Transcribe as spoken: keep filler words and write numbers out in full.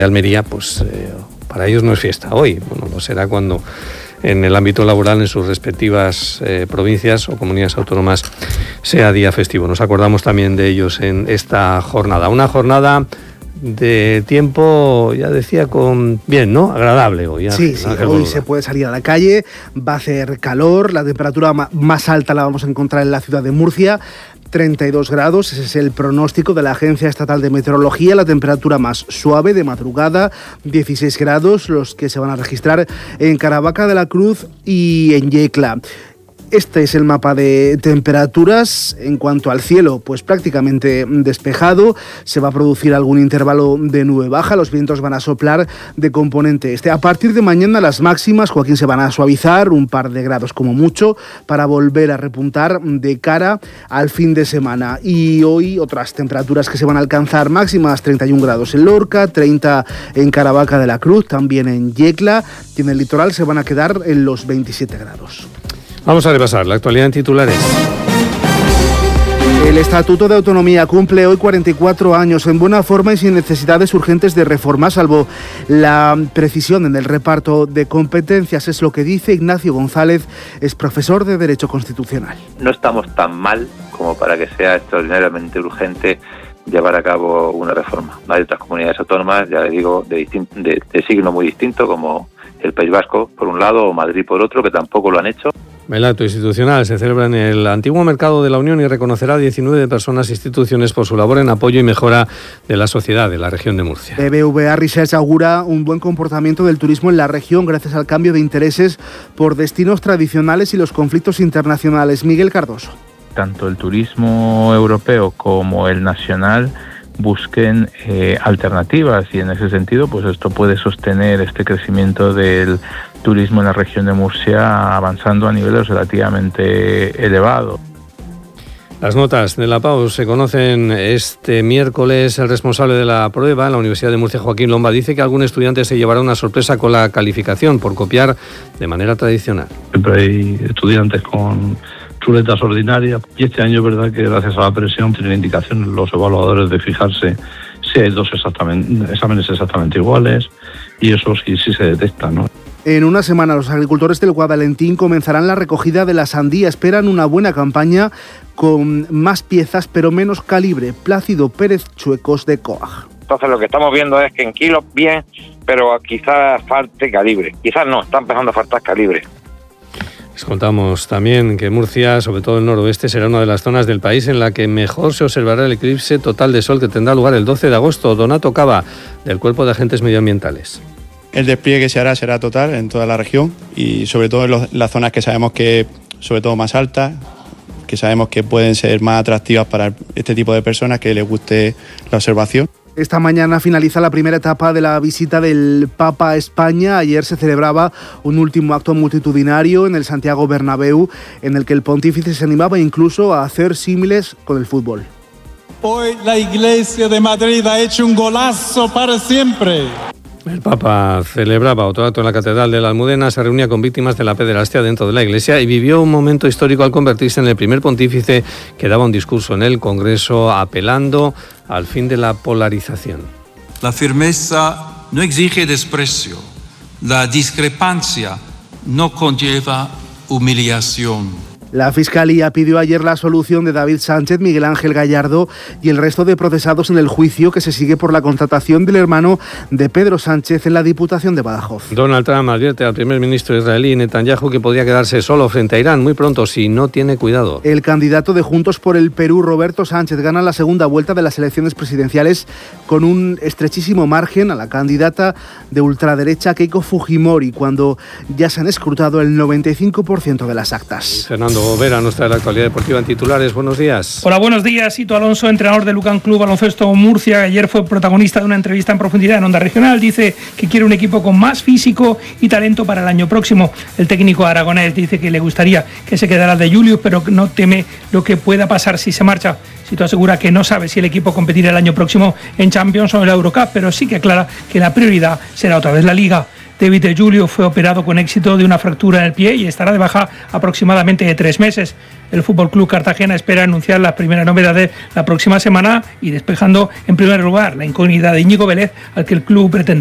Almería, pues eh, para ellos no es fiesta hoy. Bueno, lo será cuando en el ámbito laboral en sus respectivas eh, provincias o comunidades autónomas sea día festivo. Nos acordamos también de ellos en esta jornada. Una jornada de tiempo, ya decía, con bien, ¿no? Agradable hoy. ¿eh? Sí, sí, hoy Boluda. Se puede salir a la calle, va a hacer calor, la temperatura más alta la vamos a encontrar en la ciudad de Murcia, treinta y dos grados, ese es el pronóstico de la Agencia Estatal de Meteorología. La temperatura más suave de madrugada, dieciséis grados, los que se van a registrar en Caravaca de la Cruz y en Yecla. Este es el mapa de temperaturas. En cuanto al cielo, pues prácticamente despejado. Se va a producir algún intervalo de nube baja. Los vientos van a soplar de componente este. A partir de mañana las máximas, Joaquín, se van a suavizar un par de grados como mucho para volver a repuntar de cara al fin de semana. Y hoy otras temperaturas que se van a alcanzar máximas: treinta y un grados en Lorca, treinta en Caravaca de la Cruz, también en Yecla, y en el litoral se van a quedar en los veintisiete grados. Vamos a repasar la actualidad en titulares. El Estatuto de Autonomía cumple hoy cuarenta y cuatro años en buena forma y sin necesidades urgentes de reforma, salvo la precisión en el reparto de competencias. Es lo que dice Ignacio González, es profesor de Derecho Constitucional. No estamos tan mal como para que sea extraordinariamente urgente llevar a cabo una reforma. Hay otras comunidades autónomas, ya le digo, de, distin- de, de signo muy distinto, como el País Vasco por un lado o Madrid por otro, que tampoco lo han hecho. El acto institucional se celebra en el antiguo Mercado de la Unión y reconocerá a diecinueve personas e instituciones por su labor en apoyo y mejora de la sociedad de la región de Murcia. B B V A Research augura un buen comportamiento del turismo en la región gracias al cambio de intereses por destinos tradicionales y los conflictos internacionales. Miguel Cardoso. Tanto el turismo europeo como el nacional busquen eh, alternativas, y en ese sentido pues esto puede sostener este crecimiento del turismo en la región de Murcia avanzando a niveles relativamente elevados. Las notas de la P A U se conocen este miércoles. El responsable de la prueba en la Universidad de Murcia, Joaquín Lomba, dice que algún estudiante se llevará una sorpresa con la calificación por copiar de manera tradicional. Siempre hay estudiantes con chuletas ordinarias, y este año es verdad que gracias a la presión tienen indicación los evaluadores de fijarse si hay dos exactamente, exámenes exactamente iguales, y eso sí, sí se detecta, ¿no? En una semana los agricultores del Guadalentín comenzarán la recogida de la sandía. Esperan una buena campaña con más piezas pero menos calibre. Plácido Pérez Chuecos, de Coag. Entonces lo que estamos viendo es que en kilos bien, pero quizás falte calibre. Quizás no, está empezando a faltar calibre. Les contamos también que Murcia, sobre todo el noroeste, será una de las zonas del país en la que mejor se observará el eclipse total de sol, que tendrá lugar el doce de agosto. Donato Cava, del Cuerpo de Agentes Medioambientales. El despliegue que se hará será total en toda la región, y sobre todo en los, las zonas que sabemos que, sobre todo más altas, que sabemos que pueden ser más atractivas para este tipo de personas que les guste la observación. Esta mañana finaliza la primera etapa de la visita del Papa a España. Ayer se celebraba un último acto multitudinario en el Santiago Bernabéu, en el que el pontífice se animaba incluso a hacer símiles con el fútbol. Hoy la Iglesia de Madrid ha hecho un golazo para siempre. El Papa celebraba otro acto en la Catedral de la Almudena, se reunía con víctimas de la pederastia dentro de la Iglesia y vivió un momento histórico al convertirse en el primer pontífice que daba un discurso en el Congreso apelando al fin de la polarización. La firmeza no exige desprecio, la discrepancia no conlleva humillación. La Fiscalía pidió ayer la absolución de David Sánchez, Miguel Ángel Gallardo y el resto de procesados en el juicio que se sigue por la contratación del hermano de Pedro Sánchez en la Diputación de Badajoz. Donald Trump advierte al primer ministro israelí Netanyahu que podría quedarse solo frente a Irán muy pronto si no tiene cuidado. El candidato de Juntos por el Perú, Roberto Sánchez, gana la segunda vuelta de las elecciones presidenciales con un estrechísimo margen a la candidata de ultraderecha Keiko Fujimori, cuando ya se han escrutado el noventa y cinco por ciento de las actas. Fernando Vera nos trae la actualidad deportiva en titulares. Buenos días. Hola, buenos días. Sito Alonso, entrenador del Lucan Club Baloncesto Murcia, ayer fue protagonista de una entrevista en profundidad en Onda Regional. Dice que quiere un equipo con más físico y talento para el año próximo. El técnico aragonés dice que le gustaría que se quedara de Julius, pero no teme lo que pueda pasar si se marcha. Sito asegura que no sabe si el equipo competirá el año próximo en Champions o en la Eurocup, pero sí que aclara que la prioridad será otra vez la Liga. David de Julio fue operado con éxito de una fractura en el pie y estará de baja aproximadamente de tres meses. El F C Cartagena espera anunciar las primeras novedades la próxima semana y despejando en primer lugar la incógnita de Íñigo Vélez, al que el club pretende